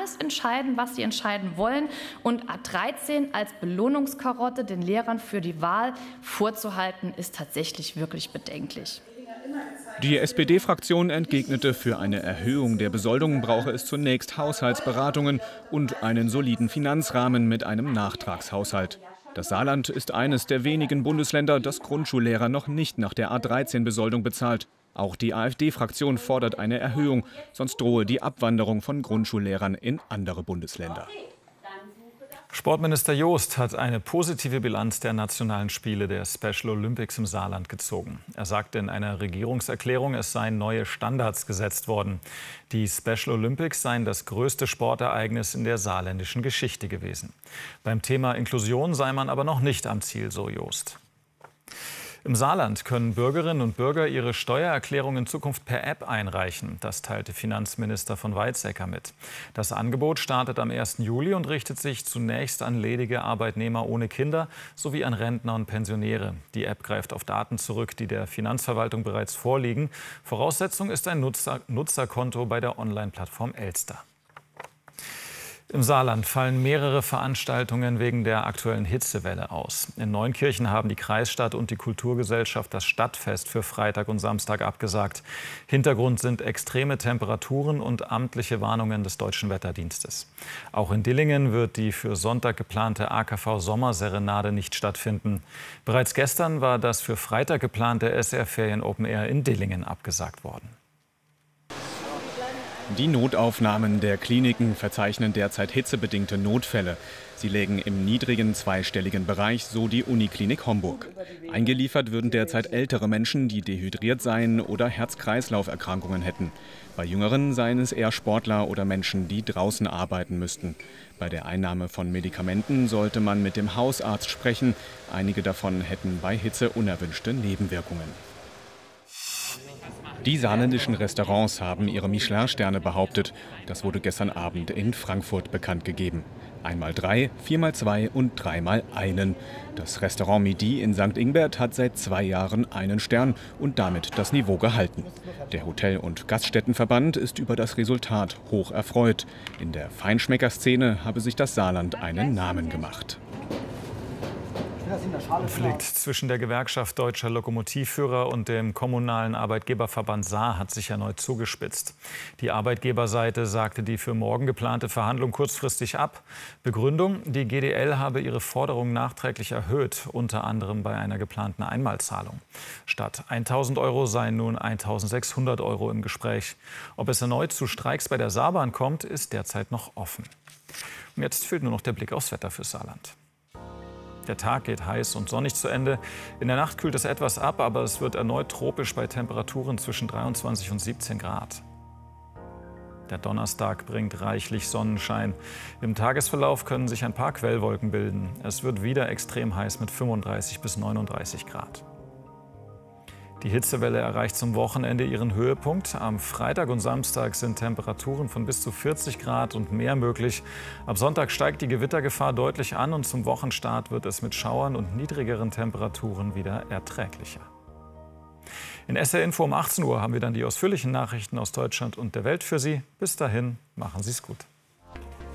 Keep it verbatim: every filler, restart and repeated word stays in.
alles entscheiden, was sie entscheiden wollen. Und A dreizehn als Belohnungskarotte den Lehrern für die Wahl vorzuhalten, ist tatsächlich wirklich bedenklich. Die S P D-Fraktion entgegnete, für eine Erhöhung der Besoldung brauche es zunächst Haushaltsberatungen und einen soliden Finanzrahmen mit einem Nachtragshaushalt. Das Saarland ist eines der wenigen Bundesländer, das Grundschullehrer noch nicht nach der A dreizehn-Besoldung bezahlt. Auch die AfD-Fraktion fordert eine Erhöhung, sonst drohe die Abwanderung von Grundschullehrern in andere Bundesländer. Sportminister Jost hat eine positive Bilanz der nationalen Spiele der Special Olympics im Saarland gezogen. Er sagte in einer Regierungserklärung, es seien neue Standards gesetzt worden. Die Special Olympics seien das größte Sportereignis in der saarländischen Geschichte gewesen. Beim Thema Inklusion sei man aber noch nicht am Ziel, so Jost. Im Saarland können Bürgerinnen und Bürger ihre Steuererklärung in Zukunft per App einreichen. Das teilte Finanzminister von Weizsäcker mit. Das Angebot startet am ersten Juli und richtet sich zunächst an ledige Arbeitnehmer ohne Kinder sowie an Rentner und Pensionäre. Die App greift auf Daten zurück, die der Finanzverwaltung bereits vorliegen. Voraussetzung ist ein Nutzer- Nutzerkonto bei der Online-Plattform Elster. Im Saarland fallen mehrere Veranstaltungen wegen der aktuellen Hitzewelle aus. In Neunkirchen haben die Kreisstadt und die Kulturgesellschaft das Stadtfest für Freitag und Samstag abgesagt. Hintergrund sind extreme Temperaturen und amtliche Warnungen des Deutschen Wetterdienstes. Auch in Dillingen wird die für Sonntag geplante A K V-Sommerserenade nicht stattfinden. Bereits gestern war das für Freitag geplante S R-Ferien Open Air in Dillingen abgesagt worden. Die Notaufnahmen der Kliniken verzeichnen derzeit hitzebedingte Notfälle. Sie lägen im niedrigen zweistelligen Bereich, so die Uniklinik Homburg. Eingeliefert würden derzeit ältere Menschen, die dehydriert seien oder Herz-Kreislauf-Erkrankungen hätten. Bei Jüngeren seien es eher Sportler oder Menschen, die draußen arbeiten müssten. Bei der Einnahme von Medikamenten sollte man mit dem Hausarzt sprechen. Einige davon hätten bei Hitze unerwünschte Nebenwirkungen. Die saarländischen Restaurants haben ihre Michelin-Sterne behauptet. Das wurde gestern Abend in Frankfurt bekannt gegeben. Einmal drei, viermal zwei und dreimal einen. Das Restaurant Midi in Sankt Ingbert hat seit zwei Jahren einen Stern und damit das Niveau gehalten. Der Hotel- und Gaststättenverband ist über das Resultat hoch erfreut. In der Feinschmeckerszene habe sich das Saarland einen Namen gemacht. Der Konflikt zwischen der Gewerkschaft Deutscher Lokomotivführer und dem kommunalen Arbeitgeberverband Saar hat sich erneut zugespitzt. Die Arbeitgeberseite sagte die für morgen geplante Verhandlung kurzfristig ab. Begründung: Die G D L habe ihre Forderungen nachträglich erhöht, unter anderem bei einer geplanten Einmalzahlung. Statt tausend Euro seien nun eintausendsechshundert Euro im Gespräch. Ob es erneut zu Streiks bei der Saarbahn kommt, ist derzeit noch offen. Und jetzt fehlt nur noch der Blick aufs Wetter für Saarland. Der Tag geht heiß und sonnig zu Ende. In der Nacht kühlt es etwas ab, aber es wird erneut tropisch bei Temperaturen zwischen dreiundzwanzig und siebzehn Grad. Der Donnerstag bringt reichlich Sonnenschein. Im Tagesverlauf können sich ein paar Quellwolken bilden. Es wird wieder extrem heiß mit fünfunddreißig bis neununddreißig Grad. Die Hitzewelle erreicht zum Wochenende ihren Höhepunkt. Am Freitag und Samstag sind Temperaturen von bis zu vierzig Grad und mehr möglich. Am Sonntag steigt die Gewittergefahr deutlich an und zum Wochenstart wird es mit Schauern und niedrigeren Temperaturen wieder erträglicher. In S R Info um achtzehn Uhr haben wir dann die ausführlichen Nachrichten aus Deutschland und der Welt für Sie. Bis dahin, machen Sie es gut.